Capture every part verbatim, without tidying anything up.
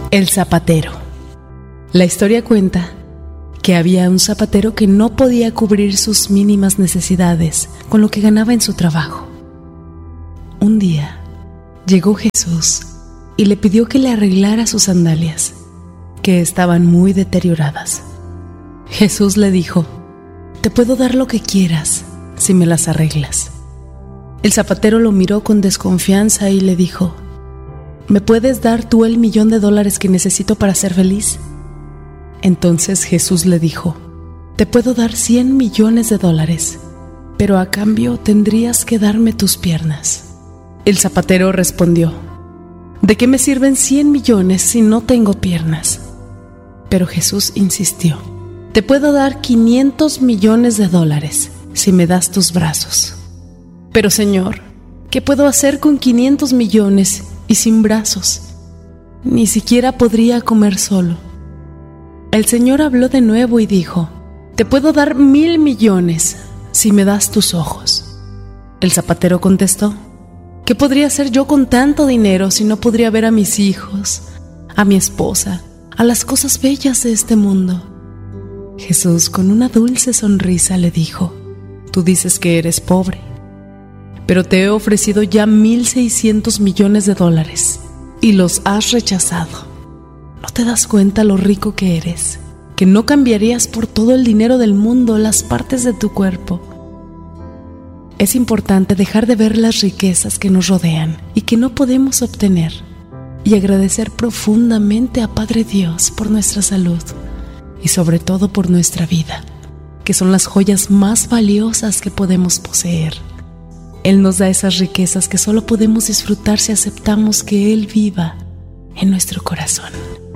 El zapatero. La historia cuenta que había un zapatero que no podía cubrir sus mínimas necesidades con lo que ganaba en su trabajo. Un día llegó Jesús y le pidió que le arreglara sus sandalias, que estaban muy deterioradas. Jesús le dijo: «Te puedo dar lo que quieras si me las arreglas». El zapatero lo miró con desconfianza y le dijo: «¿Me puedes dar tú el millón de dólares que necesito para ser feliz?». Entonces Jesús le dijo: «Te puedo dar cien millones de dólares, pero a cambio tendrías que darme tus piernas». El zapatero respondió: «¿De qué me sirven cien millones si no tengo piernas?». Pero Jesús insistió: «Te puedo dar quinientos millones de dólares si me das tus brazos». «Pero Señor, ¿qué puedo hacer con quinientos millones y sin brazos? Ni siquiera podría comer solo». El Señor habló de nuevo y dijo: «Te puedo dar mil millones si me das tus ojos». El zapatero contestó: «¿Qué podría hacer yo con tanto dinero si no podría ver a mis hijos, a mi esposa, a las cosas bellas de este mundo?». Jesús, con una dulce sonrisa, le dijo: «Tú dices que eres pobre, pero te he ofrecido ya mil seiscientos millones de dólares y los has rechazado. ¿No te das cuenta lo rico que eres? Que no cambiarías por todo el dinero del mundo las partes de tu cuerpo». Es importante dejar de ver las riquezas que nos rodean y que no podemos obtener, y agradecer profundamente a Padre Dios por nuestra salud y sobre todo por nuestra vida, que son las joyas más valiosas que podemos poseer. Él nos da esas riquezas que solo podemos disfrutar si aceptamos que Él viva en nuestro corazón.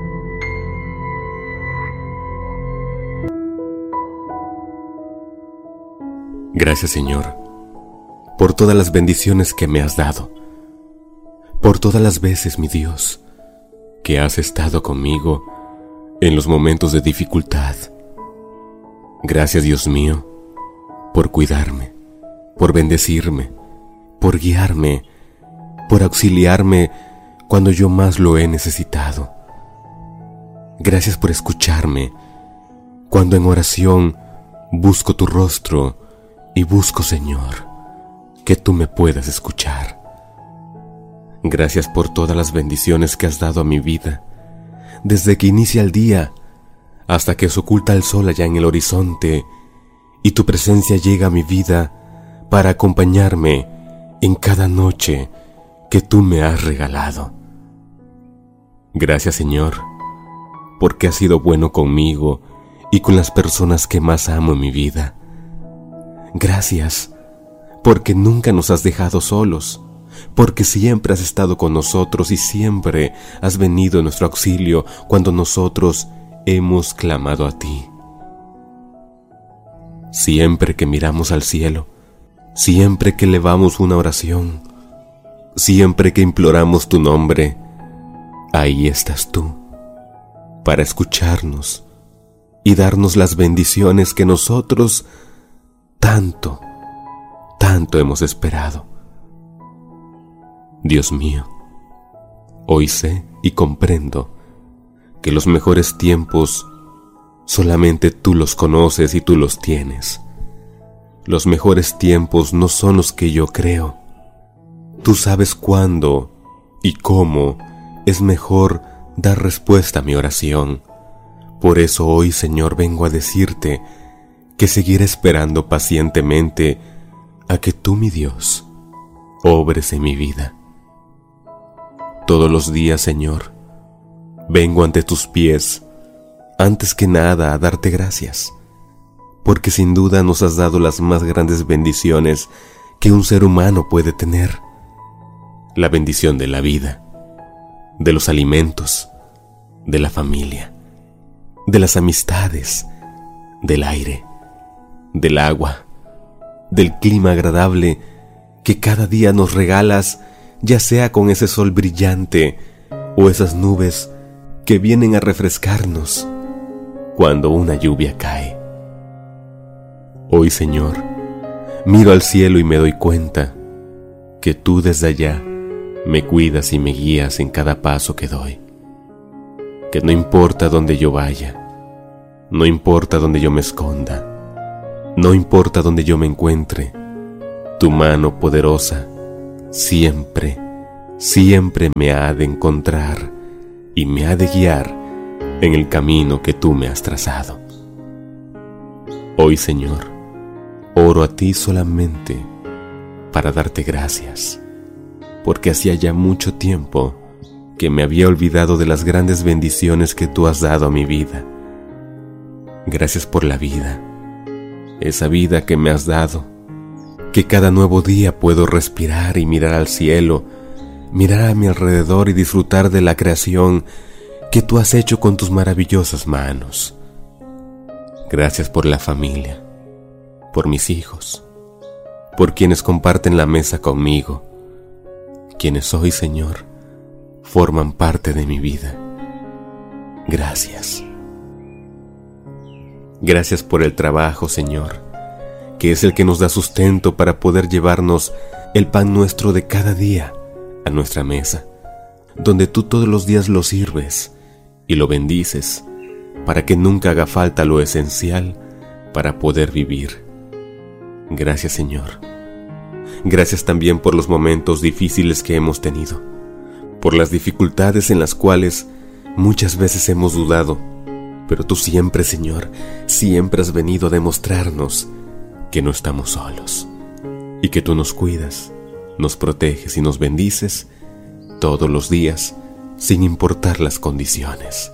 Gracias, Señor, por todas las bendiciones que me has dado, por todas las veces, mi Dios, que has estado conmigo en los momentos de dificultad. Gracias, Dios mío, por cuidarme, por bendecirme, por guiarme, por auxiliarme cuando yo más lo he necesitado. Gracias por escucharme cuando en oración busco tu rostro y busco, Señor, que tú me puedas escuchar. Gracias por todas las bendiciones que has dado a mi vida, desde que inicia el día hasta que se oculta el sol allá en el horizonte y tu presencia llega a mi vida para acompañarme en cada noche que tú me has regalado. Gracias, Señor, porque has sido bueno conmigo y con las personas que más amo en mi vida. Gracias, porque nunca nos has dejado solos, porque siempre has estado con nosotros y siempre has venido en nuestro auxilio cuando nosotros hemos clamado a ti. Siempre que miramos al cielo, siempre que elevamos una oración, siempre que imploramos tu nombre, ahí estás tú, para escucharnos y darnos las bendiciones que nosotros tanto, tanto hemos esperado. Dios mío, hoy sé y comprendo que los mejores tiempos solamente tú los conoces y tú los tienes. Los mejores tiempos no son los que yo creo. Tú sabes cuándo y cómo es mejor dar respuesta a mi oración. Por eso hoy, Señor, vengo a decirte que seguiré esperando pacientemente a que tú, mi Dios, obres en mi vida. Todos los días, Señor, vengo ante tus pies, antes que nada a darte gracias, porque sin duda nos has dado las más grandes bendiciones que un ser humano puede tener. La bendición de la vida, de los alimentos, de la familia, de las amistades, del aire, del agua, del clima agradable que cada día nos regalas, ya sea con ese sol brillante o esas nubes que vienen a refrescarnos cuando una lluvia cae. Hoy, Señor, miro al cielo y me doy cuenta que tú desde allá me cuidas y me guías en cada paso que doy. que no importa dónde yo vaya, no importa dónde yo me esconda, no importa dónde yo me encuentre, tu mano poderosa siempre, siempre me ha de encontrar y me ha de guiar en el camino que tú me has trazado. Hoy, Señor, oro a ti solamente para darte gracias, porque hacía ya mucho tiempo que me había olvidado de las grandes bendiciones que tú has dado a mi vida. Gracias por la vida, esa vida que me has dado, que cada nuevo día puedo respirar y mirar al cielo, mirar a mi alrededor y disfrutar de la creación que tú has hecho con tus maravillosas manos. Gracias por la familia, por mis hijos, por quienes comparten la mesa conmigo, quienes hoy, Señor, forman parte de mi vida. Gracias. Gracias por el trabajo, Señor, que es el que nos da sustento para poder llevarnos el pan nuestro de cada día a nuestra mesa, donde tú todos los días lo sirves y lo bendices para que nunca haga falta lo esencial para poder vivir. Gracias, Señor. Gracias también por los momentos difíciles que hemos tenido, por las dificultades en las cuales muchas veces hemos dudado, pero tú siempre, Señor, siempre has venido a demostrarnos que no estamos solos y que tú nos cuidas, nos proteges y nos bendices todos los días, sin importar las condiciones.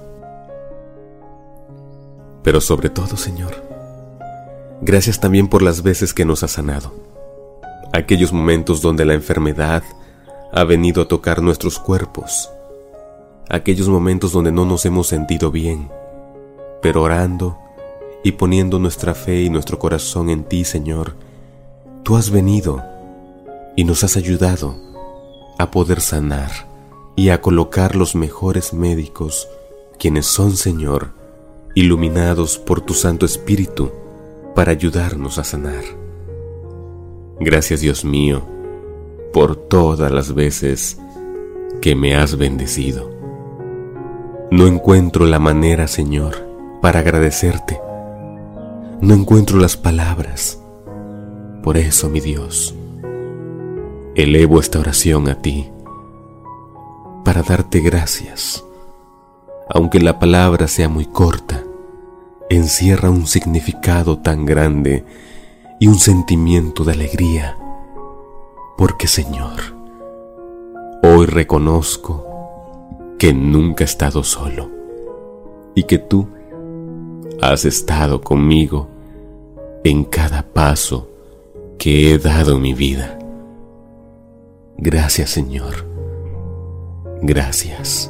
Pero sobre todo, Señor, gracias también por las veces que nos has sanado, aquellos momentos donde la enfermedad ha venido a tocar nuestros cuerpos, aquellos momentos donde no nos hemos sentido bien, pero orando y poniendo nuestra fe y nuestro corazón en ti, Señor, tú has venido y nos has ayudado a poder sanar y a colocar los mejores médicos, quienes son, Señor, iluminados por tu Santo Espíritu para ayudarnos a sanar. Gracias, Dios mío, por todas las veces que me has bendecido. No encuentro la manera, Señor, para agradecerte. No encuentro las palabras. Por eso, mi Dios, elevo esta oración a ti, para darte gracias. Aunque la palabra sea muy corta, encierra un significado tan grande y un sentimiento de alegría, porque, Señor, hoy reconozco que nunca he estado solo y que tú has estado conmigo en cada paso que he dado en mi vida. Gracias, Señor. Gracias.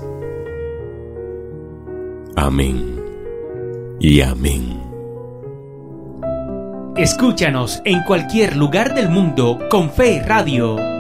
Amén y amén. Escúchanos en cualquier lugar del mundo con Fe Radio.